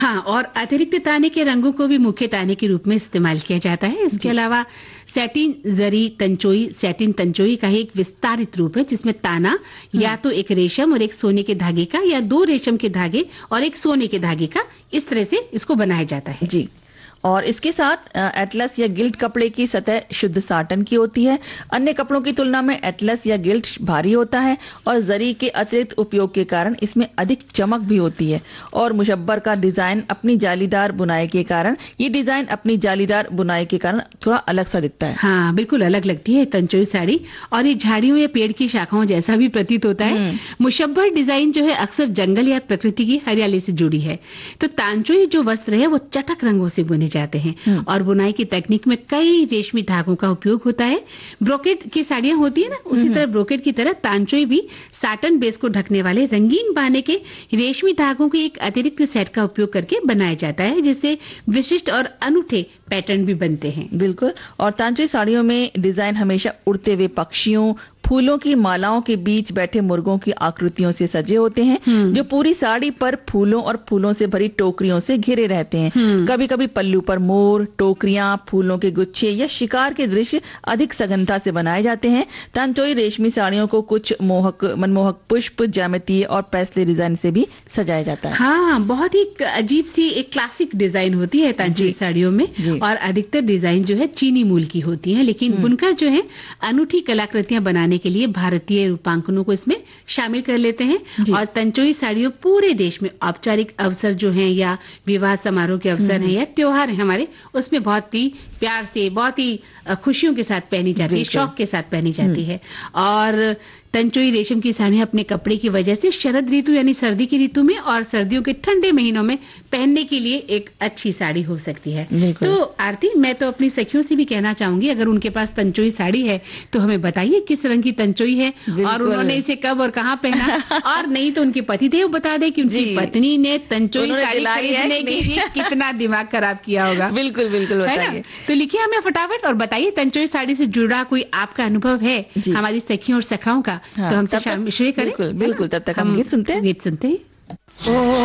हाँ, और अतिरिक्त ताने के रंगों को भी मुख्य ताने के रूप में इस्तेमाल किया जाता है। इसके अलावा सैटिन जरी तंचोई, सैटिन तंचोई का एक विस्तारित रूप है जिसमें ताना या तो एक रेशम और एक सोने के धागे का, या 2 रेशम के धागे और एक सोने के धागे का, इस तरह से इसको बनाया जाता है। जी। और इसके साथ एटलस या गिल्ट कपड़े की सतह शुद्ध साटन की होती है। अन्य कपड़ों की तुलना में एटलस या गिल्ट भारी होता है और जरी के अतिरिक्त उपयोग के कारण इसमें अधिक चमक भी होती है। और मुशब्बर का डिजाइन अपनी जालीदार बुनाई के कारण थोड़ा अलग सा दिखता है। हाँ, बिल्कुल अलग लगती है तंचोई साड़ी, और ये झाड़ियों या पेड़ की शाखाओं जैसा भी प्रतीत होता है। मुशब्बर डिजाइन जो है अक्सर जंगल या प्रकृति की हरियाली से जुड़ी है। तो तांचोई जो वस्त्र है वो चटक रंगों से बुने जाते हैं और बुनाई की तकनीक में कई रेशमी धागों का उपयोग होता है। ब्रोकेड की साड़ियां होती है ना, उसी तरह ब्रोकेड की तरह तांचोई भी साटन बेस को ढकने वाले रंगीन बाने के रेशमी धागों के एक अतिरिक्त सेट का उपयोग करके बनाया जाता है, जिससे विशिष्ट और अनूठे पैटर्न भी बनते हैं। बिल्कुल। और तांचोई साड़ियों में डिजाइन हमेशा उड़ते हुए पक्षियों, फूलों की मालाओं के बीच बैठे मुर्गों की आकृतियों से सजे होते हैं, जो पूरी साड़ी पर फूलों और फूलों से भरी टोकरियों से घिरे रहते हैं। कभी कभी पल्लू पर मोर, टोकरियां, फूलों के गुच्छे या शिकार के दृश्य अधिक सघनता से बनाए जाते हैं। तांचोई रेशमी साड़ियों को कुछ मनमोहक पुष्प, ज्यामितीय और पैसले डिजाइन से भी सजाया जाता है। हाँ, बहुत ही अजीब सी एक क्लासिक डिजाइन होती है तांचोई साड़ियों में, और अधिकतर डिजाइन जो है चीनी मूल की होती है, लेकिन बुनकर जो है अनूठी कलाकृतियां बनाने के लिए भारतीय रूपांकनों को इसमें शामिल कर लेते हैं। और तंचोई साड़ियों पूरे देश में औपचारिक अवसर जो हैं, या विवाह समारोह के अवसर हैं, या त्योहार हैं हमारे, उसमें बहुत ही प्यार से, बहुत ही खुशियों के साथ पहनी जाती है, शौक के साथ पहनी जाती है। और तंचोई रेशम की साड़ियां अपने कपड़े की वजह से शरद ऋतु यानी सर्दी की ऋतु में और सर्दियों के ठंडे महीनों में पहनने के लिए एक अच्छी साड़ी हो सकती है। तो आरती, मैं तो अपनी सखियों से भी कहना चाहूंगी, अगर उनके पास तंचोई साड़ी है तो हमें बताइए किस रंग की तंचोई है और उन्होंने इसे कब और कहाँ पहना। और नहीं तो उनके पतिदेव बता दे कि उनकी पत्नी ने तंचोई साड़ी खरीदने के लिए कितना दिमाग खराब किया होगा। बिल्कुल बिल्कुल बताइए। तो लिखिए हमें फटाफट और बताइए तंचोई साड़ी से जुड़ा कोई आपका अनुभव है हमारी सखियों और सखाओं का, तो हमसे शामिल करें। बिल्कुल। तब तक हम गीत सुनते हैं।